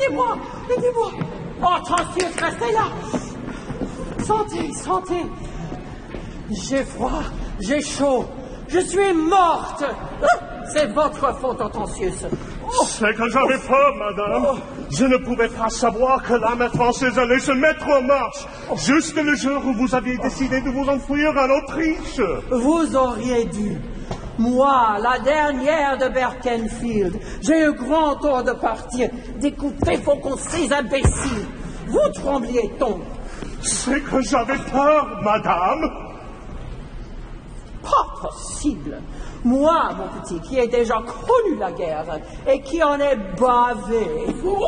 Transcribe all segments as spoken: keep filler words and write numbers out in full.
Aidez-moi, aidez-moi. Hortensius, restez là. Sentez, sentez. J'ai froid, j'ai chaud, je suis morte. C'est votre faute, Hortensius. Oh. C'est que j'avais peur, madame. Oh. Je ne pouvais pas savoir que l'armée française allait se mettre en marche. Oh. Juste le jour où vous aviez décidé de vous enfuir en Autriche. Vous auriez dû. Moi, la dernière de Berkenfield, j'ai eu grand tort de partir, d'écouter vos conseils imbéciles. Vous trembliez donc. C'est que j'avais peur, madame. Pas possible. Moi, mon petit, qui ai déjà connu la guerre et qui en ai bavé.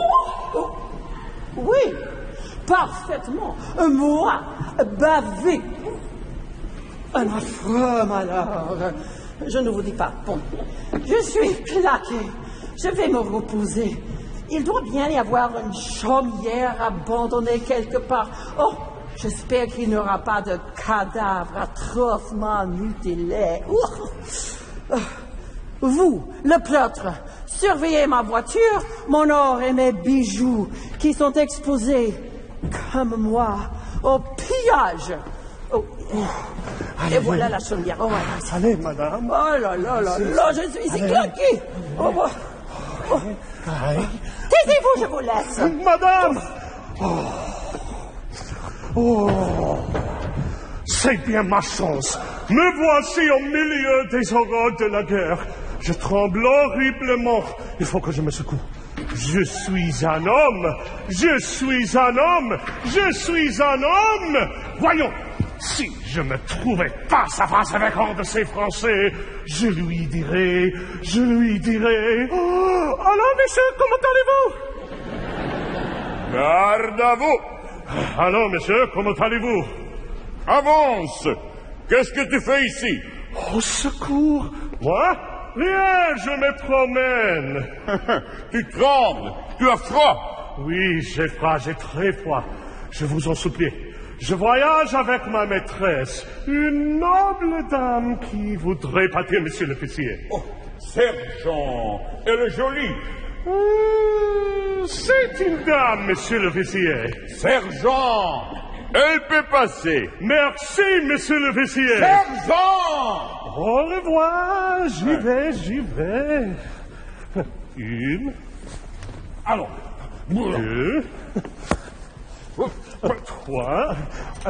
Oui, parfaitement. Moi, bavé. Un affreux malheur. Je ne vous dis pas. Bon, je suis claqué. Je vais me reposer. Il doit bien y avoir une chaumière abandonnée quelque part. Oh, j'espère qu'il n'y aura pas de cadavres atrocement mutilés. Oh. Vous, le plâtre, surveillez ma voiture, mon or et mes bijoux qui sont exposés, comme moi, au pillage. Oh. Allez, et voilà la chaumière. Oh, voilà. Allez, madame. Oh là là là là, je suis ici claqué. Oh, oh. Oh. Taisez-vous, je vous laisse. Madame. Oh. Oh. C'est bien ma chance. Me voici au milieu des horreurs de la guerre. Je tremble horriblement. Il faut que je me secoue. Je suis un homme. Je suis un homme. Je suis un homme. Voyons. Si je me trouvais face à face avec un de ces Français, je lui dirais, je lui dirais... Oh, alors, monsieur, comment allez-vous? Garde à vous. Alors, monsieur, comment allez-vous? Avance. Qu'est-ce que tu fais ici? Au secours. Moi? Rien, je me promène. Tu trembles. Tu as froid. Oui, j'ai froid, j'ai très froid. Je vous en supplie. Je voyage avec ma maîtresse, une noble dame qui voudrait partir, monsieur l'officier. Oh, sergent, elle est jolie. Euh, c'est une dame, monsieur l'officier. Sergent, elle peut passer. Merci, monsieur l'officier. Sergent! Au revoir, j'y vais, j'y vais. Une. Allons. Deux. Trois.